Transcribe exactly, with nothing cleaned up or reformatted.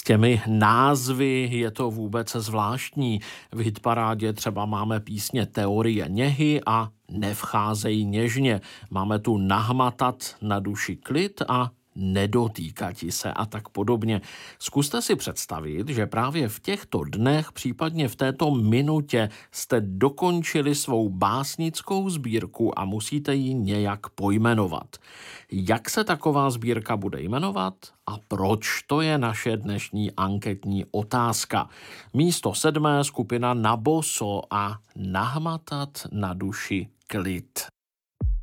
těmi názvy je to vůbec zvláštní. V hitparádě třeba máme písně Teorie něhy a Nevcházej něžně. Máme tu Nahmatat na duši klid a Nedotýkati se a tak podobně. Zkuste si představit, že právě v těchto dnech, případně v této minutě, jste dokončili svou básnickou sbírku a musíte ji nějak pojmenovat. Jak se taková sbírka bude jmenovat a proč? To je naše dnešní anketní otázka. Místo sedmé skupina Na boso a Nahmatat na duši klid.